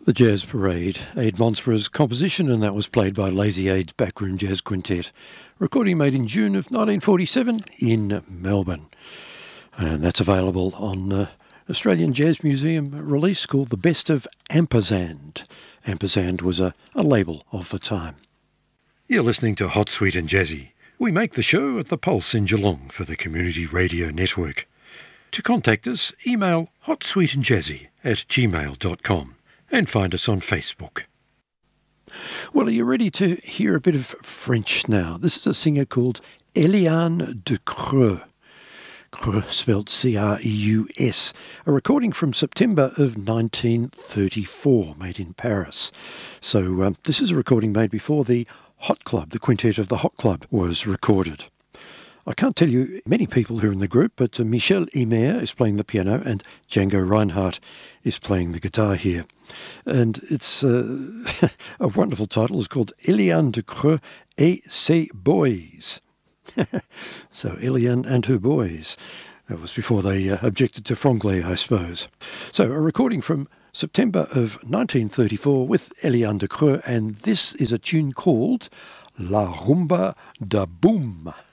The Jazz Parade, Aid Monspere's composition, and that was played by Lazy Aid's Backroom Jazz Quintet. Recording made in June of 1947 in Melbourne. And that's available on Australian Jazz Museum release called The Best of Ampersand. Ampersand was a label of the time. You're listening to Hot, Sweet and Jazzy. We make the show at the Pulse in Geelong for the Community Radio Network. To contact us, email hotsweetandjazzy@gmail.com. and find us on Facebook. Well, are you ready to hear a bit of French now? This is a singer called Eliane de Creux. Creux spelled C-R-E-U-S. A recording from September of 1934, made in Paris. So this is a recording made before the Hot Club, the quintet of the Hot Club, was recorded. I can't tell you many people who are in the group, but Michel Imer is playing the piano and Django Reinhardt is playing the guitar here. And it's a wonderful title. It's called Eliane de Creux et ses boys. So Eliane and her boys. That was before they objected to franglais, I suppose. So a recording from September of 1934 with Eliane de Creux, and this is a tune called La Rumba da Boom.